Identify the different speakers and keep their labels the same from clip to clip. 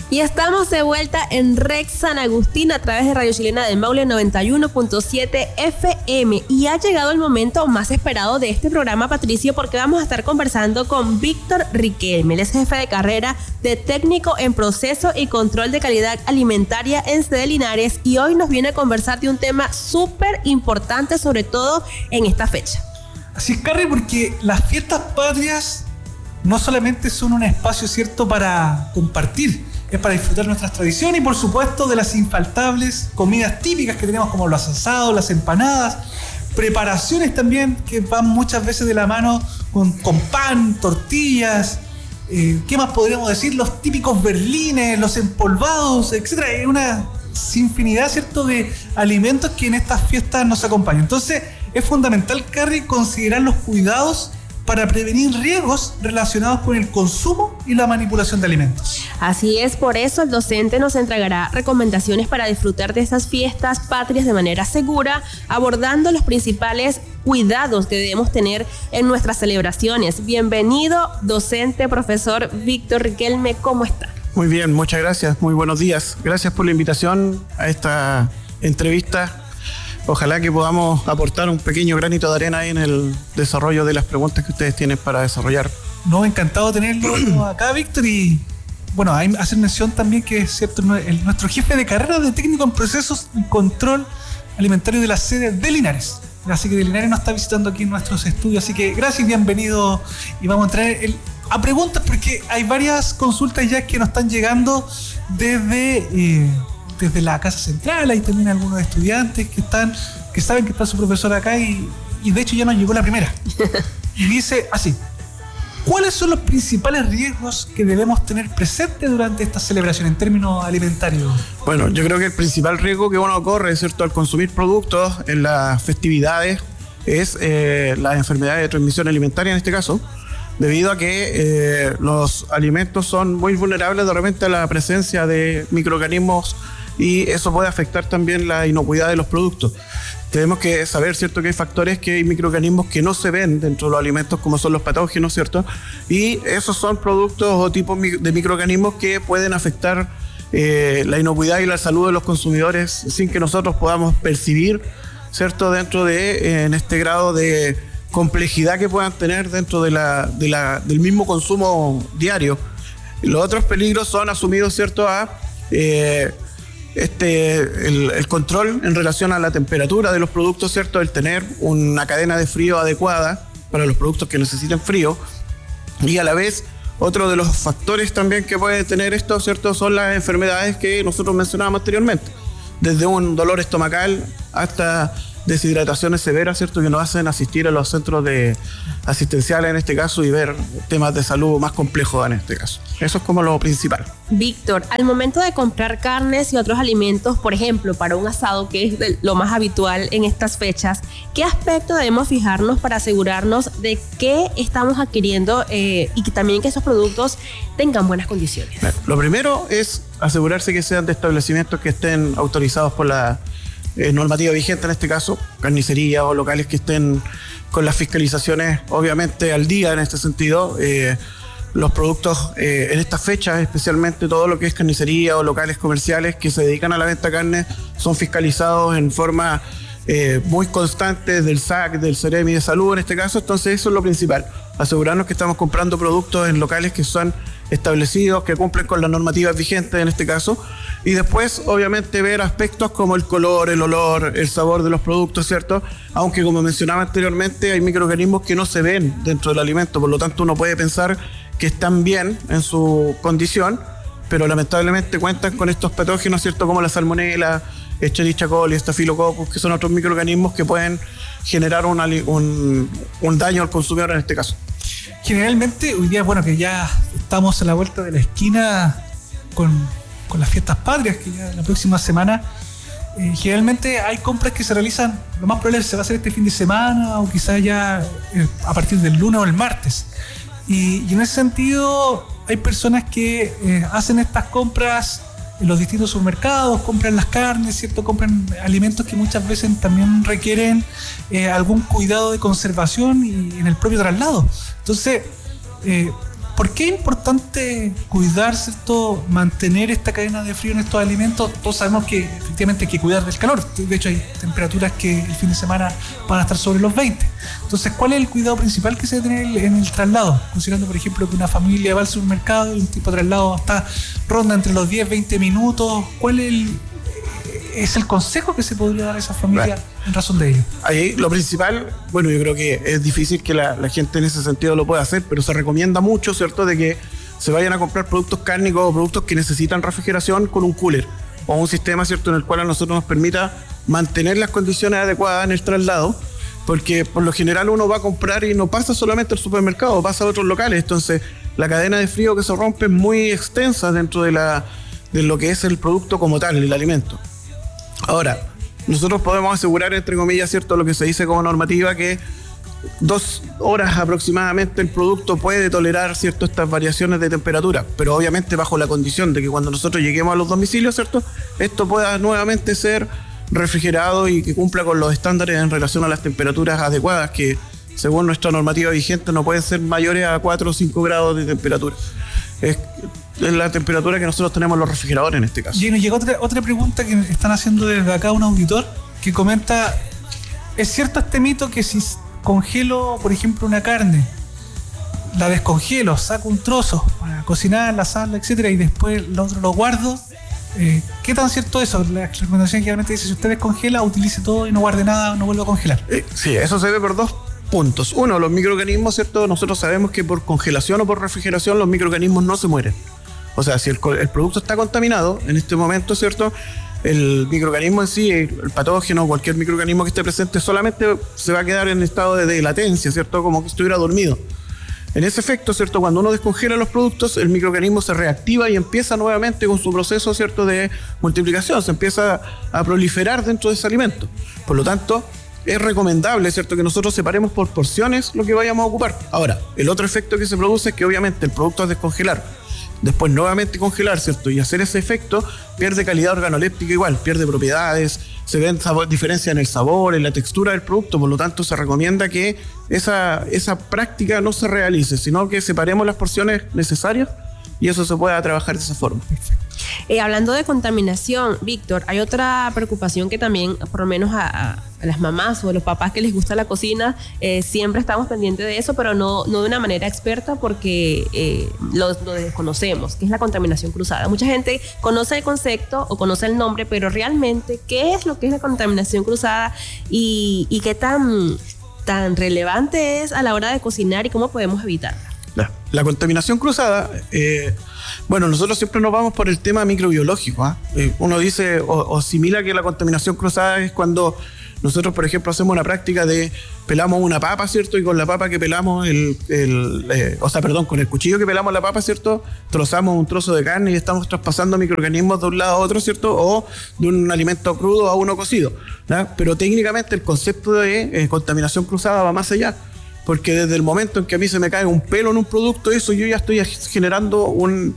Speaker 1: Y estamos de vuelta en Rex San Agustín a través de Radio Chilena del Maule 91.7 FM. Y ha llegado el momento más esperado de este programa, Patricio, porque vamos a estar conversando con Víctor Riquelme. Él es jefe de carrera de técnico en proceso y control de calidad alimentaria en Sede Linares. Y hoy nos viene a conversar de un tema súper importante, sobre todo en esta fecha.
Speaker 2: Así es, Carrie, porque las fiestas patrias no solamente son un espacio, ¿cierto?, para compartir, es para disfrutar nuestras tradiciones y, por supuesto, de las infaltables comidas típicas que tenemos, como los asados, las empanadas, preparaciones también que van muchas veces de la mano con pan, tortillas, ¿qué más podríamos decir? Los típicos berlines, los empolvados, etcétera. Es una infinidad, ¿cierto?, de alimentos que en estas fiestas nos acompañan. Entonces, es fundamental, Carrie, considerar los cuidados para prevenir riesgos relacionados con el consumo y la manipulación de alimentos.
Speaker 1: Así es, por eso el docente nos entregará recomendaciones para disfrutar de estas fiestas patrias de manera segura, abordando los principales cuidados que debemos tener en nuestras celebraciones. Bienvenido, docente, profesor Víctor Riquelme, ¿cómo está?
Speaker 3: Muy bien, muchas gracias, muy buenos días. Gracias por la invitación a esta entrevista. Ojalá que podamos aportar un pequeño granito de arena ahí en el desarrollo de las preguntas que ustedes tienen para desarrollar.
Speaker 2: No, encantado de tenerlo acá, Víctor. Y bueno, hay que hacer mención también que es cierto, nuestro jefe de carrera de técnico en procesos y control alimentario de la sede de Linares. Así que de Linares nos está visitando aquí en nuestros estudios. Así que gracias y bienvenido. Y vamos a entrar a preguntas porque hay varias consultas ya que nos están llegando desde la Casa Central. Hay también algunos estudiantes que saben que está su profesor acá y de hecho ya nos llegó la primera. Y dice así: ¿cuáles son los principales riesgos que debemos tener presentes durante esta celebración en términos alimentarios?
Speaker 3: Bueno, yo creo que el principal riesgo que uno corre, ¿cierto?, al consumir productos en las festividades es la enfermedad de transmisión alimentaria en este caso, debido a que los alimentos son muy vulnerables de repente a la presencia de microorganismos y eso puede afectar también la inocuidad de los productos. Tenemos que saber, ¿cierto?, que hay factores, que hay microorganismos que no se ven dentro de los alimentos, como son los patógenos, ¿cierto? Y esos son productos o tipos de microorganismos que pueden afectar la inocuidad y la salud de los consumidores sin que nosotros podamos percibir, ¿cierto?, dentro de en este grado de complejidad que puedan tener dentro del mismo consumo diario. Los otros peligros son asumidos, ¿cierto?, el control en relación a la temperatura de los productos, ¿cierto?, el tener una cadena de frío adecuada para los productos que necesiten frío. Y a la vez, otro de los factores también que puede tener esto, ¿cierto?, son las enfermedades que nosotros mencionábamos anteriormente, desde un dolor estomacal hasta deshidrataciones severas, ¿cierto?, que nos hacen asistir a los centros asistenciales en este caso y ver temas de salud más complejos en este caso. Eso es como lo principal.
Speaker 1: Víctor, al momento de comprar carnes y otros alimentos, por ejemplo, para un asado, que es lo más habitual en estas fechas, ¿qué aspecto debemos fijarnos para asegurarnos de que estamos adquiriendo y que también que esos productos tengan buenas condiciones?
Speaker 3: Lo primero es asegurarse que sean de establecimientos que estén autorizados por la normativa vigente, en este caso, carnicería o locales que estén con las fiscalizaciones obviamente al día en este sentido. Los productos en estas fechas, especialmente todo lo que es carnicería o locales comerciales que se dedican a la venta de carne, son fiscalizados en forma muy constante del SAC, del Ceremi de Salud en este caso. Entonces eso es lo principal, asegurarnos que estamos comprando productos en locales que son establecidos, que cumplen con las normativas vigentes en este caso, y después obviamente ver aspectos como el color, el olor, el sabor de los productos, ¿cierto? Aunque, como mencionaba anteriormente, hay microorganismos que no se ven dentro del alimento, por lo tanto uno puede pensar que están bien en su condición, pero lamentablemente cuentan con estos patógenos, ¿cierto?, como la salmonela, Escherichia coli, Staphylococcus, que son otros microorganismos que pueden generar un daño al consumidor en este caso.
Speaker 2: Generalmente, hoy día, bueno, que ya estamos a la vuelta de la esquina con las fiestas patrias, que ya la próxima semana, generalmente hay compras que se realizan, lo más probable es que se va a hacer este fin de semana o quizás ya a partir del lunes o el martes. Y en ese sentido, hay personas que hacen estas compras en los distintos supermercados, compran las carnes, ¿cierto? Compran alimentos que muchas veces también requieren algún cuidado de conservación y en el propio traslado. Entonces, ¿por qué es importante cuidar, ¿cierto? Mantener esta cadena de frío en estos alimentos? Todos sabemos que efectivamente hay que cuidar del calor. De hecho, hay temperaturas que el fin de semana van a estar sobre los 20. Entonces, ¿cuál es el cuidado principal que se debe tener en el traslado? Considerando, por ejemplo, que una familia va al supermercado y un tipo de traslado ronda entre los 10-20 minutos. ¿Cuál es el consejo que se podría dar a esa familia en razón de ello?
Speaker 3: Ahí lo principal, bueno, yo creo que es difícil que la gente en ese sentido lo pueda hacer, pero se recomienda mucho, ¿cierto?, de que se vayan a comprar productos cárnicos o productos que necesitan refrigeración con un cooler o un sistema, ¿cierto?, en el cual a nosotros nos permita mantener las condiciones adecuadas en el traslado, porque por lo general uno va a comprar y no pasa solamente al supermercado, pasa a otros locales. Entonces la cadena de frío que se rompe es muy extensa dentro de lo que es el producto como tal, el alimento. Ahora, nosotros podemos asegurar, entre comillas, ¿cierto?, lo que se dice como normativa, que 2 horas aproximadamente el producto puede tolerar, ¿cierto?, estas variaciones de temperatura, pero obviamente bajo la condición de que cuando nosotros lleguemos a los domicilios, ¿cierto?, esto pueda nuevamente ser refrigerado y que cumpla con los estándares en relación a las temperaturas adecuadas, que según nuestra normativa vigente no pueden ser mayores a 4 o 5 grados de temperatura. Es la temperatura que nosotros tenemos en los refrigeradores en este caso.
Speaker 2: Y nos llegó otra pregunta que están haciendo desde acá un auditor que comenta: ¿es cierto este mito que si congelo, por ejemplo, una carne, la descongelo, saco un trozo para cocinar, la sal, etcétera, y después lo otro lo guardo? ¿Qué tan cierto eso? La recomendación generalmente dice: si usted descongela, utilice todo y no guarde nada, no vuelva a congelar.
Speaker 3: Sí, eso se ve por 2 puntos. Uno, los microorganismos, ¿cierto? Nosotros sabemos que por congelación o por refrigeración los microorganismos no se mueren. O sea, si el producto está contaminado en este momento, ¿cierto?, el microorganismo en sí, el patógeno, cualquier microorganismo que esté presente, solamente se va a quedar en estado de latencia, ¿cierto?, como que estuviera dormido. En ese efecto, ¿cierto?, cuando uno descongela los productos, el microorganismo se reactiva y empieza nuevamente con su proceso, ¿cierto?, de multiplicación, se empieza a proliferar dentro de ese alimento. Por lo tanto, es recomendable, ¿cierto?, que nosotros separemos por porciones lo que vayamos a ocupar. Ahora, el otro efecto que se produce es que obviamente el producto al descongelar, después nuevamente congelar, ¿cierto?, y hacer ese efecto, pierde calidad organoléptica igual, pierde propiedades, se ven diferencias en el sabor, en la textura del producto. Por lo tanto, se recomienda que esa práctica no se realice, sino que separemos las porciones necesarias y eso se pueda trabajar de esa forma.
Speaker 1: Hablando de contaminación, Víctor, hay otra preocupación que también, por lo menos a las mamás o a los papás que les gusta la cocina, siempre estamos pendientes de eso, pero no de una manera experta, porque lo desconocemos, que es la contaminación cruzada. Mucha gente conoce el concepto o conoce el nombre, pero realmente, ¿qué es lo que es la contaminación cruzada y qué tan relevante es a la hora de cocinar y cómo podemos evitarla?
Speaker 3: La contaminación cruzada, bueno, nosotros siempre nos vamos por el tema microbiológico. Uno dice o asimila que la contaminación cruzada es cuando nosotros, por ejemplo, hacemos una práctica de pelamos una papa, ¿cierto? Y con la papa que pelamos, con el cuchillo que pelamos la papa, ¿cierto?, trozamos un trozo de carne y estamos traspasando microorganismos de un lado a otro, ¿cierto? O de un alimento crudo a uno cocido, ¿verdad? Pero técnicamente el concepto de contaminación cruzada va más allá. Porque desde el momento en que a mí se me cae un pelo en un producto, eso yo ya estoy generando un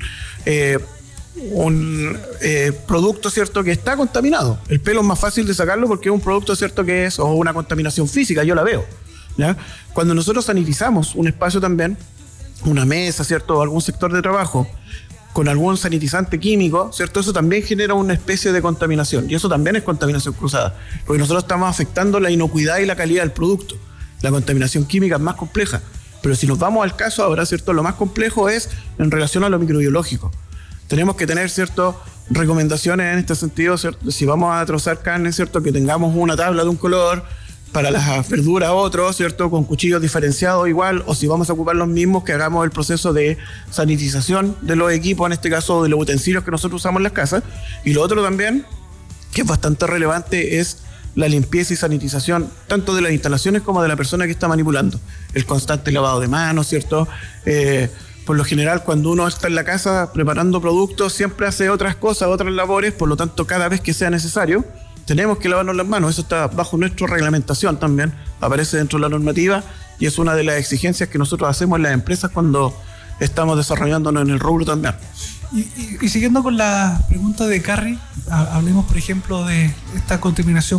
Speaker 3: producto, ¿cierto?, que está contaminado. El pelo es más fácil de sacarlo porque es un producto, ¿cierto?, que es o una contaminación física, yo la veo, ¿ya? Cuando nosotros sanitizamos un espacio también, una mesa, ¿cierto?, o algún sector de trabajo, con algún sanitizante químico, ¿cierto?, eso también genera una especie de contaminación. Y eso también es contaminación cruzada, porque nosotros estamos afectando la inocuidad y la calidad del producto. La contaminación química es más compleja, pero si nos vamos al caso ahora, ¿cierto?, lo más complejo es en relación a lo microbiológico. Tenemos que tener, ¿cierto?, recomendaciones en este sentido, ¿cierto? Si vamos a trozar carne, ¿cierto?, que tengamos una tabla de un color, para las verduras otro, ¿cierto?, con cuchillos diferenciados igual, o si vamos a ocupar los mismos, que hagamos el proceso de sanitización de los equipos, en este caso de los utensilios que nosotros usamos en las casas. Y lo otro también, que es bastante relevante, es la limpieza y sanitización tanto de las instalaciones como de la persona que está manipulando. El constante lavado de manos, ¿cierto? Por lo general, cuando uno está en la casa preparando productos, siempre hace otras cosas, otras labores. Por lo tanto, cada vez que sea necesario, tenemos que lavarnos las manos. Eso está bajo nuestra reglamentación también, aparece dentro de la normativa y es una de las exigencias que nosotros hacemos en las empresas cuando estamos desarrollándonos en el rubro también.
Speaker 2: Y siguiendo con la pregunta de Carrie, hablemos, por ejemplo, de esta contaminación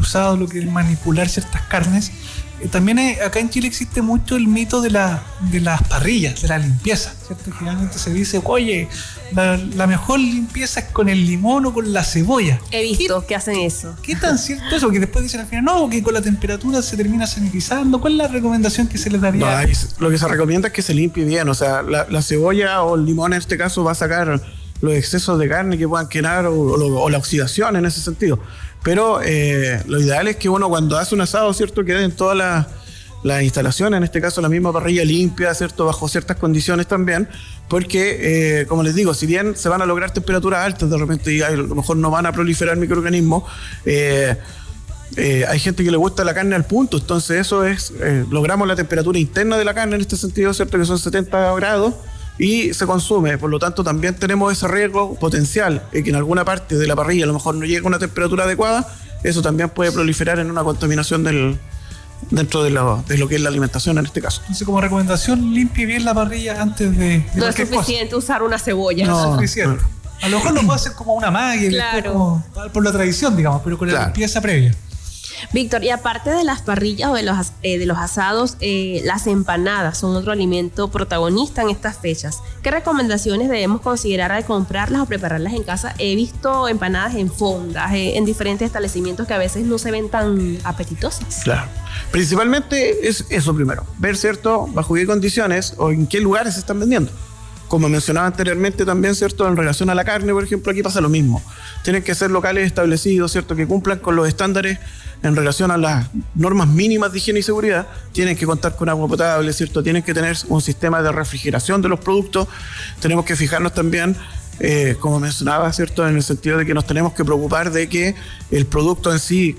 Speaker 2: cruzado, lo que es manipular ciertas carnes. También acá en Chile existe mucho el mito de las parrillas, de la limpieza, ¿cierto? Generalmente se dice, oye, la mejor limpieza es con el limón o con la cebolla.
Speaker 1: He visto que hacen eso.
Speaker 2: ¿Qué tan cierto es eso? Que después dicen al final, no, que con la temperatura se termina sanitizando. ¿Cuál es la recomendación que se les daría?
Speaker 3: No, lo que se recomienda es que se limpie bien. O sea, la cebolla o el limón en este caso va a sacar los excesos de carne que puedan quedar o la oxidación en ese sentido. Pero lo ideal es que uno cuando hace un asado, ¿cierto?, quede en todas las instalaciones, en este caso la misma parrilla limpia, ¿cierto?, bajo ciertas condiciones también, porque, como les digo, si bien se van a lograr temperaturas altas de repente y a lo mejor no van a proliferar microorganismos, hay gente que le gusta la carne al punto, entonces eso es, logramos la temperatura interna de la carne en este sentido, ¿cierto?, que son 70 grados, y se consume, por lo tanto también tenemos ese riesgo potencial que en alguna parte de la parrilla a lo mejor no llega a una temperatura adecuada, eso también puede proliferar en una contaminación dentro de lo que es la alimentación en este caso.
Speaker 2: Entonces, como recomendación, limpie bien la parrilla antes de
Speaker 1: no es suficiente usar una cebolla.
Speaker 2: No es suficiente. A lo mejor lo puede hacer como una magia,
Speaker 1: claro,
Speaker 2: como, por la tradición, digamos, pero con la limpieza previa.
Speaker 1: Víctor, y aparte de las parrillas o de los asados, las empanadas son otro alimento protagonista en estas fechas. ¿Qué recomendaciones debemos considerar al comprarlas o prepararlas en casa? He visto empanadas en fondas, en diferentes establecimientos que a veces no se ven tan apetitosas.
Speaker 3: Claro. Principalmente es eso primero, ver, ¿cierto?, bajo qué condiciones o en qué lugares se están vendiendo. Como mencionaba anteriormente también, ¿cierto?, en relación a la carne, por ejemplo, aquí pasa lo mismo. Tienen que ser locales establecidos, ¿cierto?, que cumplan con los estándares en relación a las normas mínimas de higiene y seguridad. Tienen que contar con agua potable, ¿cierto?, tienen que tener un sistema de refrigeración de los productos. Tenemos que fijarnos también, como mencionaba, ¿cierto?, en el sentido de que nos tenemos que preocupar de que el producto en sí,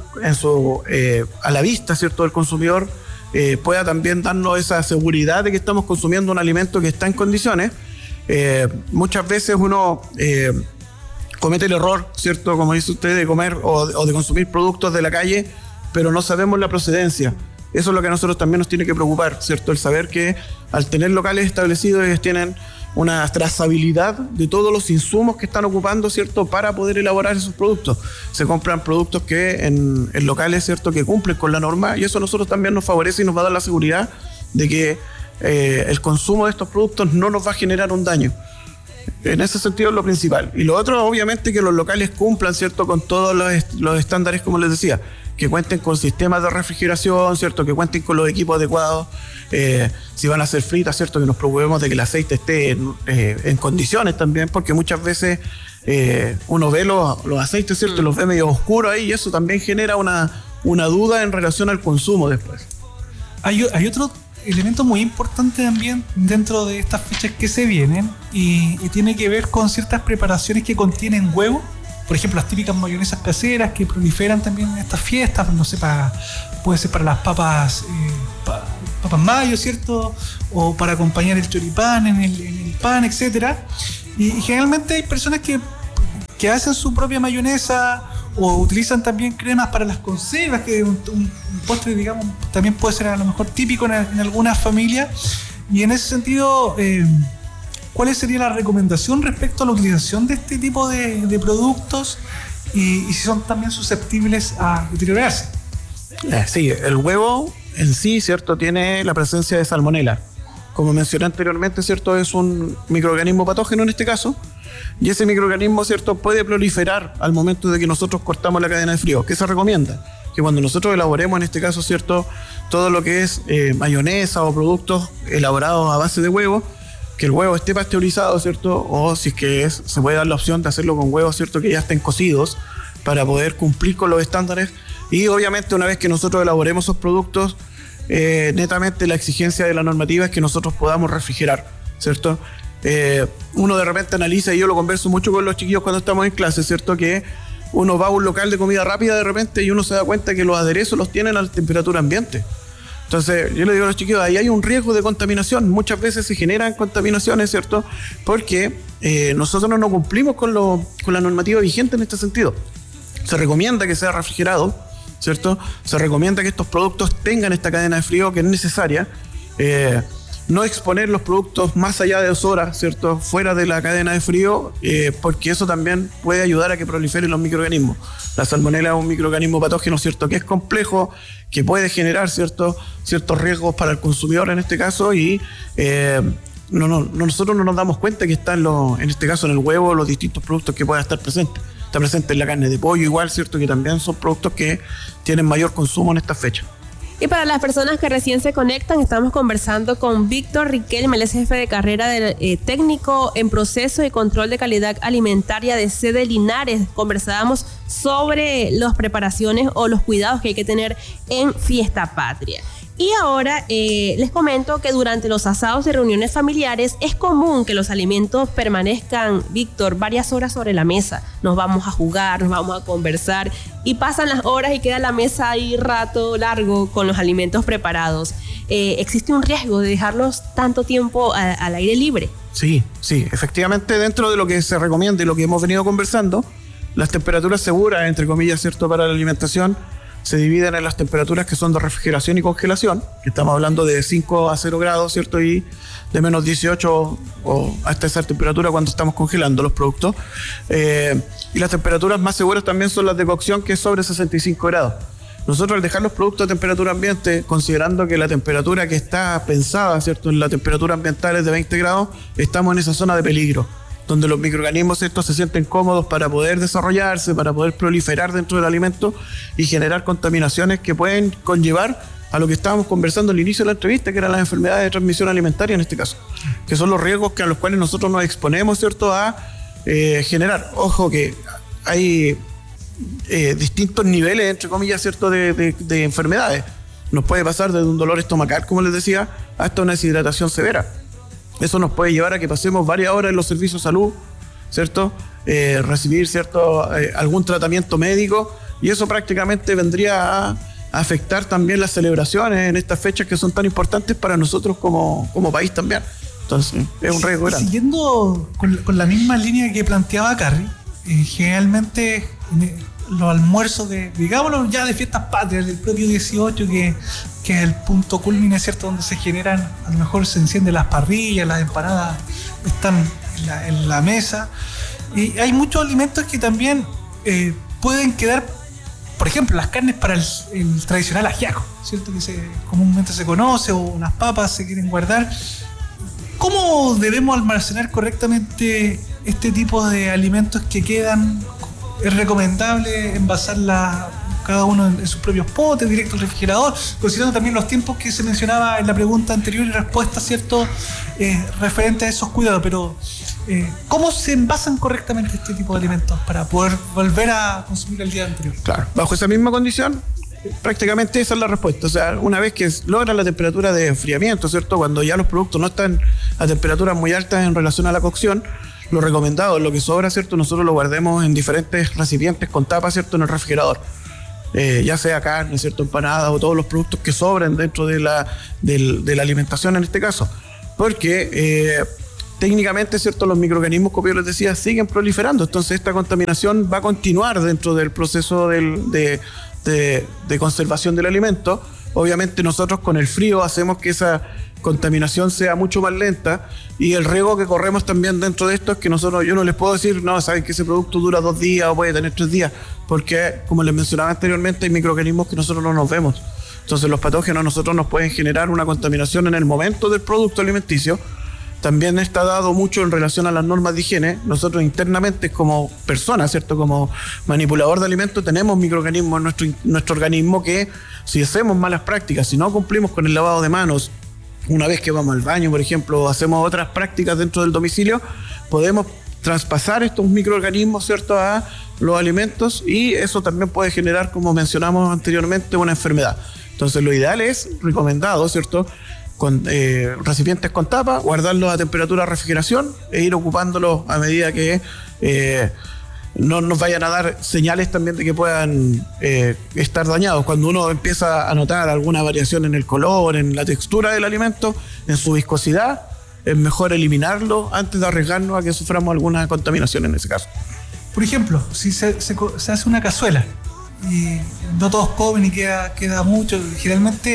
Speaker 3: a la vista, ¿cierto?, del consumidor, pueda también darnos esa seguridad de que estamos consumiendo un alimento que está en condiciones. Muchas veces uno comete el error, ¿cierto?, como dice usted, de comer o de consumir productos de la calle, pero no sabemos la procedencia. Eso es lo que a nosotros también nos tiene que preocupar, ¿cierto? El saber que al tener locales establecidos ellos tienen una trazabilidad de todos los insumos que están ocupando, ¿cierto?, para poder elaborar esos productos. Se compran productos que en locales, ¿cierto?, que cumplen con la norma, y eso a nosotros también nos favorece y nos va a dar la seguridad de que el consumo de estos productos no nos va a generar un daño. En ese sentido es lo principal. Y lo otro, obviamente, que los locales cumplan, ¿cierto?, con todos los estándares, como les decía, que cuenten con sistemas de refrigeración, ¿cierto?, que cuenten con los equipos adecuados. Si van a hacer fritas, ¿cierto?, que nos preocupemos de que el aceite esté en condiciones también, porque muchas veces uno ve los aceites, ¿cierto?, los ve medio oscuros ahí, y eso también genera una duda en relación al consumo después.
Speaker 2: Hay otro elemento muy importante también dentro de estas fechas que se vienen y tiene que ver con ciertas preparaciones que contienen huevo. Por ejemplo, las típicas mayonesas caseras que proliferan también en estas fiestas, no sé, puede ser para las papas mayo, ¿cierto? O para acompañar el choripán en el pan, etcétera. Y generalmente hay personas que hacen su propia mayonesa o utilizan también cremas para las conservas, que un postre, digamos, también puede ser a lo mejor típico en algunas familias. Y en ese sentido, ¿cuál sería la recomendación respecto a la utilización de este tipo de productos y si son también susceptibles a deteriorarse?
Speaker 3: Sí, el huevo en sí, ¿cierto?, tiene la presencia de salmonela. Como mencioné anteriormente, ¿cierto?, es un microorganismo patógeno en este caso, y ese microorganismo, ¿cierto?, puede proliferar al momento de que nosotros cortamos la cadena de frío. ¿Qué se recomienda? Que cuando nosotros elaboremos, en este caso, ¿cierto?, todo lo que es mayonesa o productos elaborados a base de huevo, que el huevo esté pasteurizado, ¿cierto?, o si es que se puede dar la opción de hacerlo con huevos, ¿cierto?, que ya estén cocidos para poder cumplir con los estándares. Y obviamente una vez que nosotros elaboremos esos productos, netamente la exigencia de la normativa es que nosotros podamos refrigerar, ¿cierto? Uno de repente analiza, y yo lo converso mucho con los chiquillos cuando estamos en clase, ¿cierto?, que uno va a un local de comida rápida de repente y uno se da cuenta que los aderezos los tienen a la temperatura ambiente. Entonces yo le digo a los chiquillos, ahí hay un riesgo de contaminación. Muchas veces se generan contaminaciones, ¿cierto?, porque nosotros no cumplimos con la normativa vigente en este sentido. Se recomienda que sea refrigerado, ¿cierto? Se recomienda que estos productos tengan esta cadena de frío que es necesaria, no exponer los productos más allá de 2 horas, ¿cierto? Fuera de la cadena de frío, porque eso también puede ayudar a que proliferen los microorganismos. La salmonela es un microorganismo patógeno, ¿cierto? Que es complejo, que puede generar ciertos riesgos para el consumidor en este caso, y nosotros no nos damos cuenta que está en este caso en el huevo, los distintos productos que puedan estar presentes. Está presente en la carne de pollo igual, ¿cierto? Que también son productos que tienen mayor consumo en estas fechas.
Speaker 1: Y para las personas que recién se conectan, estamos conversando con Víctor Riquelme, él es jefe de carrera del técnico en proceso y control de calidad alimentaria de sede Linares. Conversábamos sobre las preparaciones o los cuidados que hay que tener en Fiesta Patria. Y ahora les comento que durante los asados de reuniones familiares es común que los alimentos permanezcan, Víctor, varias horas sobre la mesa. Nos vamos a jugar, nos vamos a conversar y pasan las horas y queda la mesa ahí rato largo con los alimentos preparados. ¿Existe un riesgo de dejarlos tanto tiempo al aire libre?
Speaker 3: Sí, efectivamente, dentro de lo que se recomienda y lo que hemos venido conversando, las temperaturas seguras, entre comillas, ¿cierto?, para la alimentación, se dividen en las temperaturas que son de refrigeración y congelación, que estamos hablando de 5 a 0 grados, ¿cierto? Y de menos 18 o hasta esa temperatura cuando estamos congelando los productos. Y las temperaturas más seguras también son las de cocción, que es sobre 65 grados. Nosotros al dejar los productos a temperatura ambiente, considerando que la temperatura que está pensada, ¿cierto?, en la temperatura ambiental es de 20 grados, estamos en esa zona de peligro, donde los microorganismos estos se sienten cómodos para poder desarrollarse, para poder proliferar dentro del alimento y generar contaminaciones que pueden conllevar a lo que estábamos conversando al inicio de la entrevista, que eran las enfermedades de transmisión alimentaria en este caso, que son los riesgos a los cuales nosotros nos exponemos, ¿cierto?, a generar. Ojo que hay distintos niveles, entre comillas, ¿cierto?, de enfermedades. Nos puede pasar desde un dolor estomacal, como les decía, hasta una deshidratación severa. Eso nos puede llevar a que pasemos varias horas en los servicios de salud, ¿cierto? Recibir, ¿cierto?, algún tratamiento médico, y eso prácticamente vendría a afectar también las celebraciones en estas fechas que son tan importantes para nosotros como país también. Entonces, es un riesgo grande.
Speaker 2: Siguiendo con la misma línea que planteaba Carrie, generalmente los almuerzos digámoslo ya de Fiestas Patrias, del propio 18, que es el punto culmine, ¿cierto?, donde se generan, a lo mejor se encienden las parrillas, las empanadas están en la mesa, y hay muchos alimentos que también pueden quedar, por ejemplo, las carnes para el tradicional ajiaco, ¿cierto?, que comúnmente se conoce, o unas papas se quieren guardar. ¿Cómo debemos almacenar correctamente este tipo de alimentos que quedan? ¿Es recomendable envasarla cada uno en sus propios potes, directo al refrigerador? Considerando también los tiempos que se mencionaba en la pregunta anterior y respuesta, ¿cierto?, referente a esos cuidados. Pero, ¿cómo se envasan correctamente este tipo de alimentos para poder volver a consumir el día anterior?
Speaker 3: Claro, bajo esa misma condición, prácticamente esa es la respuesta. O sea, una vez que logran la temperatura de enfriamiento, ¿cierto?, cuando ya los productos no están a temperaturas muy altas en relación a la cocción, lo recomendado, lo que sobra, ¿cierto?, nosotros lo guardemos en diferentes recipientes con tapa, ¿cierto?, en el refrigerador. Ya sea carne, ¿cierto?, empanadas o todos los productos que sobren dentro de la alimentación en este caso. Porque técnicamente, ¿cierto?, los microorganismos, como yo les decía, siguen proliferando. Entonces esta contaminación va a continuar dentro del proceso de conservación del alimento. Obviamente nosotros con el frío hacemos que esa contaminación sea mucho más lenta, y el riesgo que corremos también dentro de esto es que yo no les puedo decir, no, saben que ese producto dura 2 días o puede tener 3 días, porque como les mencionaba anteriormente, hay microorganismos que nosotros no nos vemos. Entonces los patógenos a nosotros nos pueden generar una contaminación en el momento del producto alimenticio. También está dado mucho en relación a las normas de higiene. Nosotros internamente como personas, ¿cierto?, como manipulador de alimentos, tenemos microorganismos en nuestro organismo que, si hacemos malas prácticas, si no cumplimos con el lavado de manos, una vez que vamos al baño, por ejemplo, o hacemos otras prácticas dentro del domicilio, podemos traspasar estos microorganismos, ¿cierto?, a los alimentos, y eso también puede generar, como mencionamos anteriormente, una enfermedad. Entonces lo ideal es, recomendado, ¿cierto?, con recipientes con tapa, guardarlos a temperatura de refrigeración e ir ocupándolos a medida que no nos vayan a dar señales también de que puedan estar dañados. Cuando uno empieza a notar alguna variación en el color, en la textura del alimento, en su viscosidad, es mejor eliminarlo antes de arriesgarnos a que suframos alguna contaminación en ese caso.
Speaker 2: Por ejemplo, si se hace una cazuela y no todos comen y queda mucho, generalmente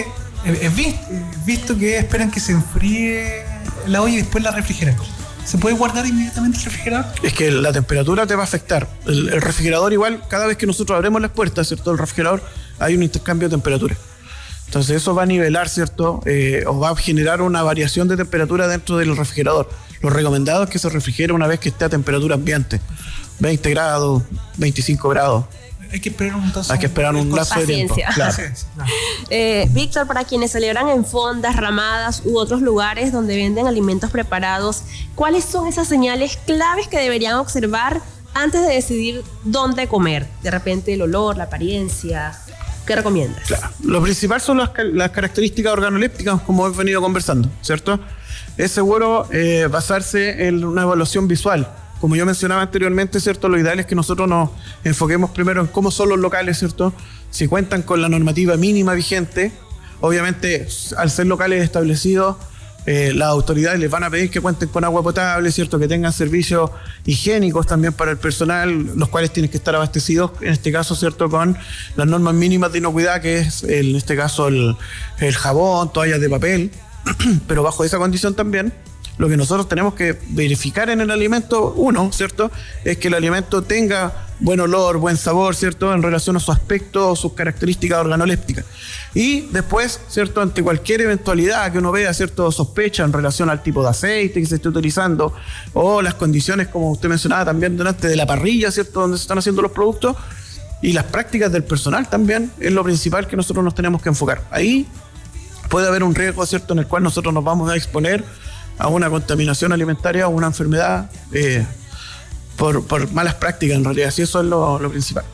Speaker 2: visto que esperan que se enfríe la olla y después la refrigeran. ¿Se puede guardar inmediatamente el refrigerador?
Speaker 3: Es que la temperatura te va a afectar. El refrigerador igual, cada vez que nosotros abrimos las puertas, ¿cierto? El refrigerador, hay un intercambio de temperatura. Entonces eso va a nivelar, ¿cierto? O va a generar una variación de temperatura dentro del refrigerador. Lo recomendado es que se refrigere una vez que esté a temperatura ambiente. 20 grados, 25 grados.
Speaker 2: Hay que esperar
Speaker 3: un lapso de tiempo. Claro.
Speaker 1: Víctor, para quienes celebran en fondas, ramadas u otros lugares donde venden alimentos preparados, ¿cuáles son esas señales claves que deberían observar antes de decidir dónde comer? De repente el olor, la apariencia. ¿Qué recomiendas?
Speaker 3: Claro. Lo principal son las características organolépticas, como hemos venido conversando, ¿cierto? Es seguro basarse en una evaluación visual. Como yo mencionaba anteriormente, ¿cierto? Lo ideal es que nosotros nos enfoquemos primero en cómo son los locales, ¿cierto? Si cuentan con la normativa mínima vigente, obviamente al ser locales establecidos, las autoridades les van a pedir que cuenten con agua potable, ¿cierto? Que tengan servicios higiénicos también para el personal, los cuales tienen que estar abastecidos, en este caso, ¿cierto? Con las normas mínimas de inocuidad, que es, en este caso, el jabón, toallas de papel. Pero bajo esa condición también, lo que nosotros tenemos que verificar en el alimento, ¿cierto? Es que el alimento tenga buen olor, buen sabor, ¿cierto? En relación a su aspecto o sus características organolépticas. Y después, ¿cierto? Ante cualquier eventualidad que uno vea, ¿cierto? Sospecha en relación al tipo de aceite que se esté utilizando o las condiciones, como usted mencionaba también, delante de la parrilla, ¿cierto? Donde se están haciendo los productos, y las prácticas del personal también es lo principal que nosotros nos tenemos que enfocar. Ahí puede haber un riesgo, ¿cierto? En el cual nosotros nos vamos a exponer a una contaminación alimentaria o una enfermedad por malas prácticas, en realidad. Sí, eso es lo principal.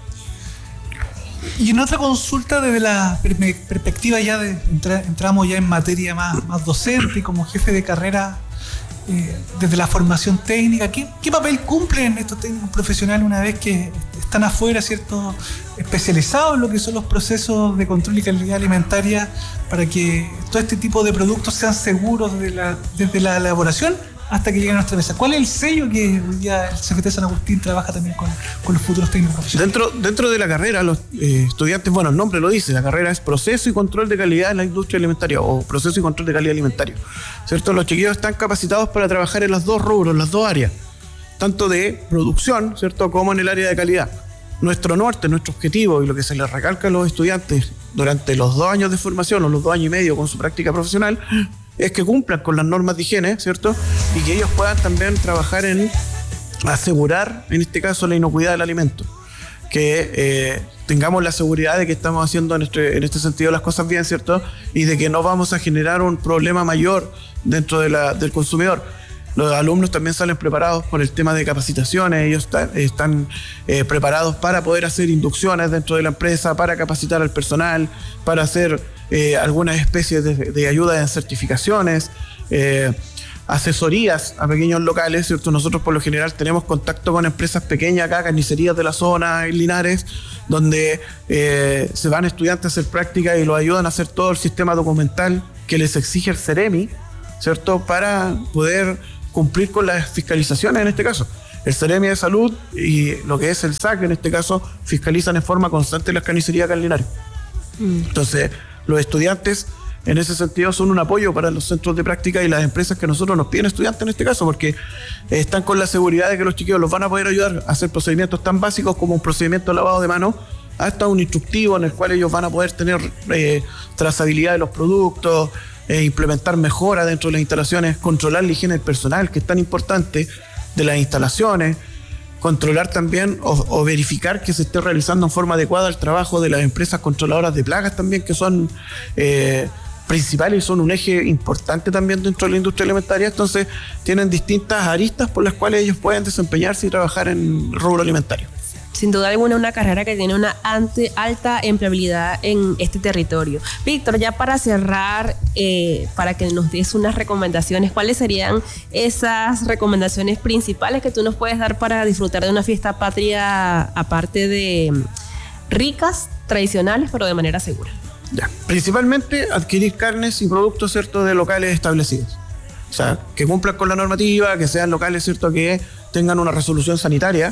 Speaker 2: Y en otra consulta, desde la perspectiva ya entramos ya en materia más docente, como jefe de carrera, desde la formación técnica, ¿qué papel cumplen estos técnicos profesionales una vez que están afuera, ¿cierto? Especializados en lo que son los procesos de control y calidad alimentaria, para que todo este tipo de productos sean seguros desde la elaboración hasta que lleguen a nuestra mesa? ¿Cuál es el sello que hoy día el CFT San Agustín trabaja también con los futuros técnicos profesionales?
Speaker 3: Dentro de la carrera, los estudiantes, bueno, el nombre lo dice, la carrera es Proceso y Control de Calidad en la Industria Alimentaria, o Proceso y Control de Calidad Alimentario, ¿cierto? Los chiquillos están capacitados para trabajar en los dos rubros, las dos áreas, tanto de producción, ¿cierto?, como en el área de calidad. Nuestro norte, nuestro objetivo, y lo que se les recalca a los estudiantes durante los 2 años de formación o los 2 años y medio con su práctica profesional, es que cumplan con las normas de higiene, ¿cierto? Y que ellos puedan también trabajar en asegurar, en este caso, la inocuidad del alimento. Que tengamos la seguridad de que estamos haciendo en este sentido las cosas bien, ¿cierto? Y de que no vamos a generar un problema mayor dentro del consumidor. Los alumnos también salen preparados por el tema de capacitaciones, ellos están preparados para poder hacer inducciones dentro de la empresa, para capacitar al personal, para hacer algunas especies de ayuda en certificaciones, asesorías a pequeños locales, ¿cierto? Nosotros por lo general tenemos contacto con empresas pequeñas acá, carnicerías de la zona, en Linares, donde se van estudiantes a hacer práctica y los ayudan a hacer todo el sistema documental que les exige el Ceremi, ¿cierto? Para poder cumplir con las fiscalizaciones en este caso. El Ceremi de Salud y lo que es el SAC en este caso fiscalizan en forma constante las carnicerías acá en Linares. Entonces, los estudiantes en ese sentido son un apoyo para los centros de práctica y las empresas que nosotros nos piden estudiantes en este caso, porque están con la seguridad de que los chiquillos los van a poder ayudar a hacer procedimientos tan básicos como un procedimiento de lavado de manos, hasta un instructivo en el cual ellos van a poder tener trazabilidad de los productos, implementar mejoras dentro de las instalaciones, controlar la higiene personal, que es tan importante, de las instalaciones, controlar también o verificar que se esté realizando en forma adecuada el trabajo de las empresas controladoras de plagas también, que son principales y son un eje importante también dentro de la industria alimentaria. Entonces tienen distintas aristas por las cuales ellos pueden desempeñarse y trabajar en el rubro alimentario.
Speaker 1: Sin duda alguna, una carrera que tiene una alta empleabilidad en este territorio. Víctor, ya para cerrar, para que nos des unas recomendaciones, ¿cuáles serían esas recomendaciones principales que tú nos puedes dar para disfrutar de una fiesta patria, aparte de ricas, tradicionales, pero de manera segura?
Speaker 3: Ya. Principalmente adquirir carnes y productos, ¿cierto?, de locales establecidos. O sea, que cumplan con la normativa, que sean locales, ¿cierto?, que tengan una resolución sanitaria,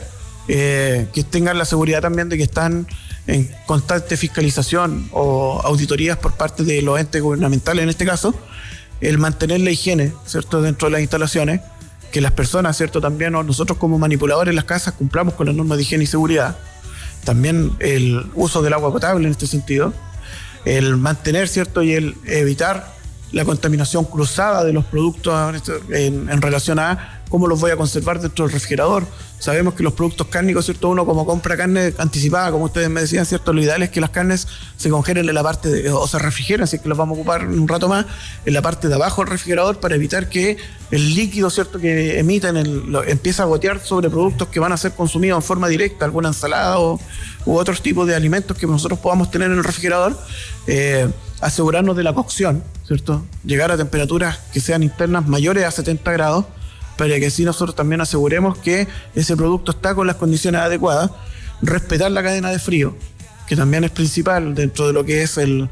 Speaker 3: que tengan la seguridad también de que están en constante fiscalización o auditorías por parte de los entes gubernamentales, en este caso, el mantener la higiene, ¿cierto?, dentro de las instalaciones, que las personas, ¿cierto?, también, o nosotros como manipuladores en las casas cumplamos con las normas de higiene y seguridad. También el uso del agua potable en este sentido, el mantener, ¿cierto?, y el evitar la contaminación cruzada de los productos en relación a cómo los voy a conservar dentro del refrigerador. Sabemos que los productos cárnicos, ¿cierto?, uno como compra carne anticipada, como ustedes me decían, ¿cierto?, lo ideal es que las carnes se congelen en la parte o se refrigeren, si es que las vamos a ocupar un rato más, en la parte de abajo del refrigerador, para evitar que el líquido, ¿cierto?, que emiten empiece a gotear sobre productos que van a ser consumidos en forma directa, alguna ensalada u otros tipos de alimentos que nosotros podamos tener en el refrigerador. Asegurarnos de la cocción, ¿cierto?, llegar a temperaturas que sean internas mayores a 70 grados, para que así nosotros también aseguremos que ese producto está con las condiciones adecuadas. Respetar la cadena de frío, que también es principal dentro de lo que es el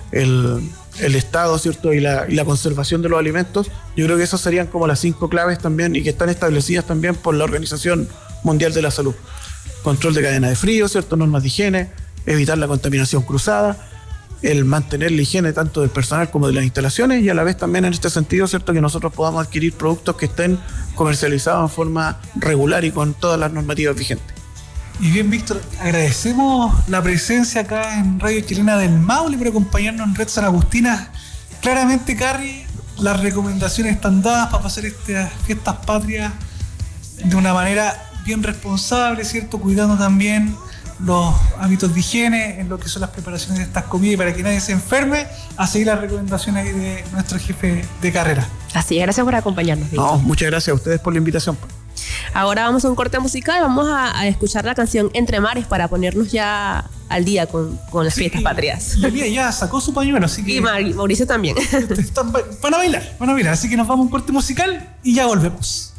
Speaker 3: estado, ¿cierto?, y la conservación de los alimentos. Yo creo que esas serían como las 5 claves también, y que están establecidas también por la Organización Mundial de la Salud. Control de cadena de frío, ¿cierto?, normas de higiene, evitar la contaminación cruzada, el mantener la higiene tanto del personal como de las instalaciones, y a la vez también en este sentido, ¿cierto?, que nosotros podamos adquirir productos que estén comercializados en forma regular y con todas las normativas vigentes.
Speaker 2: Y bien, Víctor, agradecemos la presencia acá en Radio Chilena del Maule por acompañarnos en Red San Agustina. Claramente, Carrie, las recomendaciones están dadas para pasar estas fiestas patrias de una manera bien responsable, ¿cierto?, cuidando también los hábitos de higiene en lo que son las preparaciones de estas comidas, y para que nadie se enferme, a seguir las recomendaciones ahí de nuestro jefe de carrera.
Speaker 1: Así es, gracias por acompañarnos, Víctor.
Speaker 3: No, muchas gracias a ustedes por la invitación.
Speaker 1: Ahora vamos a un corte musical, vamos a escuchar la canción Entre Mares para ponernos ya al día con las fiestas patrias.
Speaker 2: Y Elías ya sacó su pañuelo, así que...
Speaker 1: Y Mauricio también.
Speaker 2: Van a bailar, así que nos vamos a un corte musical y ya volvemos.